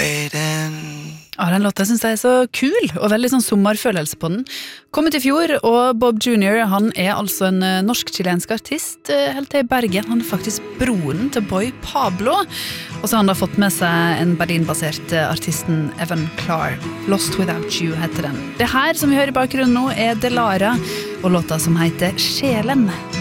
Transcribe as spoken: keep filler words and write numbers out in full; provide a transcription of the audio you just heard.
waiting. Ja, den låten synes jeg er så kul, og veldig sånn sommerfølelse på den. Kommet i fjor, og Bob junior, han er altså en norsk-chilensk artist, helt til i Bergen. Han er faktisk broren til Boy Pablo. Og så har han da fått med seg en Berlin-basert artisten Evan Clark. Lost Without You heter den. Det her som vi hører i bakgrunnen nå er Delara, og låta som heter Sjelen.